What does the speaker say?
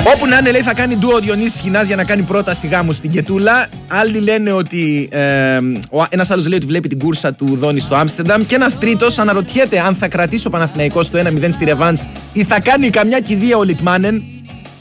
Όπου να είναι, λέει, θα κάνει ντουο ο Διονύσης Χινάς για να κάνει πρόταση γάμου στην Κετούλα. Άλλοι λένε ότι. Ένας άλλος λέει ότι βλέπει την κούρσα του Δόνη στο Άμστερνταμ. Και ένας τρίτος αναρωτιέται αν θα κρατήσει ο Παναθηναϊκός το 1-0 στη ρεβάνς ή θα κάνει καμιά κηδεία ο Λιτμάνεν.